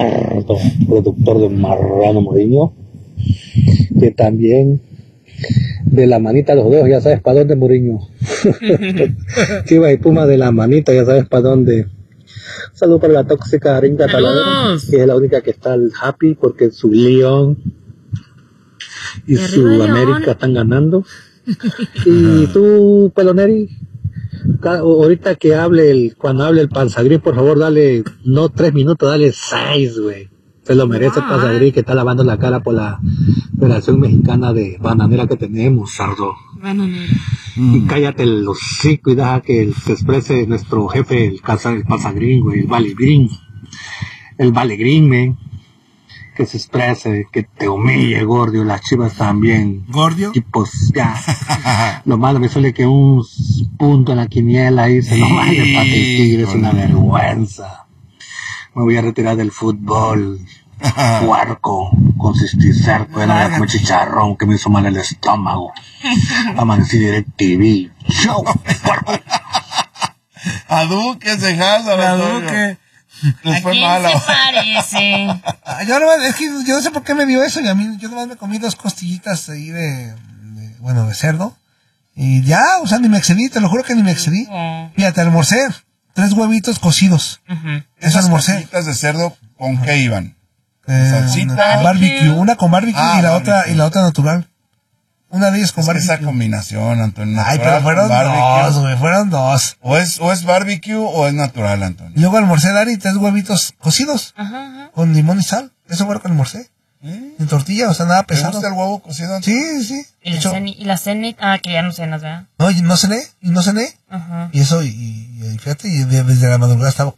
productor de Marrano Mourinho, que también de la manita a los dedos, ya sabes para dónde, Mourinho. Chivas y Puma de la manita, ya sabes para dónde. Saludo para la tóxica Aringa Talavera, que es la única que está happy porque su León y su América están ganando. Y tú, Peloneri, ahorita que cuando hable el Panzagrín, por favor, dale, no 3 minutos, dale 6, güey. Se lo merece el Panzagrín, que está lavando la cara por la Federación Mexicana de Bananera que tenemos, sardo. Bananera. Y cállate el hocico y deja que se exprese nuestro jefe, el Panzagrín, güey, el Valegrín. El Valegrín, güey. Que se exprese, que te humille, Gordio, las Chivas también. ¿Gordio? Y pues ya. Lo malo me suele que un punto en la quiniela ahí se nos vaya para el Tigre, es una vergüenza. Me voy a retirar del fútbol. Puerco, con cisticerco, era como chicharrón que me hizo mal el estómago. Amanecí DirecTV. Chau, puerco. A Duque se jasa, a Duque. ¿A quién se parece? Es que yo no sé por qué me dio eso. Y a mí, yo nomás me comí 2 costillitas ahí de cerdo. Y ya, o sea, ni me excedí, te lo juro que ni me excedí. Fíjate, almorcé 3 huevitos cocidos. Eso almorcé. ¿Costillitas de cerdo con qué iban? Salsita. Barbecue. Una con barbecue y la otra natural. Una de ellas con barbecue. Esa combinación, Antonio. Ay, pero fueron 2, güey, fueron 2. O es barbecue o es natural, Antonio. Y luego almorcé, Dari, 3 huevitos cocidos. Con limón y sal. Eso fue lo que almorcé. En tortilla, o sea, nada pesado. ¿Te gusta el huevo cocido, Antonio? Sí. ¿Y la cena? Que ya no cenas, ¿verdad? No, no cené. Y eso, y fíjate, y desde la madrugada estaba...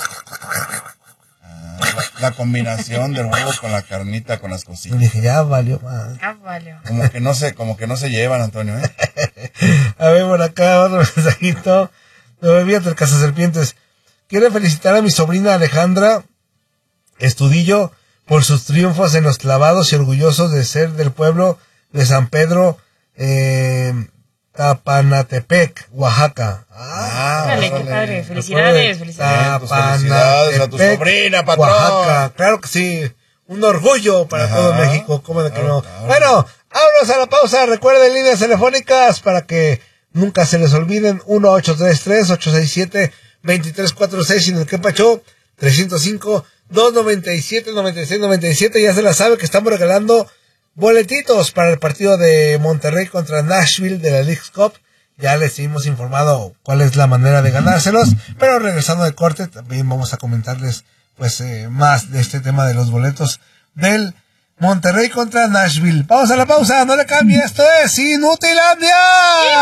La combinación del huevo con la carnita, con las cositas. Y dije, ya valió. Como que no se llevan, Antonio, ¿eh? A ver, por acá otro mensajito. No me olvides del Cazaserpientes. Quiero felicitar a mi sobrina Alejandra Estudillo por sus triunfos en los clavados y orgullosos de ser del pueblo de San Pedro, Tapanatepec, Oaxaca. Dale, qué padre. Felicidades. Felicidades a tu sobrina, patrón. Oaxaca, claro que sí. Un orgullo para todo México. ¿Cómo de que no? Bueno, vámonos a la pausa. Recuerden líneas telefónicas para que nunca se les olviden. 1-833-867-2346. En el que pachó 305-297-9697. Ya se la sabe que estamos regalando boletitos para el partido de Monterrey contra Nashville de la Leagues Cup. Ya les hemos informado cuál es la manera de ganárselos, pero regresando de corte también vamos a comentarles más de este tema de los boletos del Monterrey contra Nashville. Vamos a la pausa, no le cambie, esto es Inutilandia.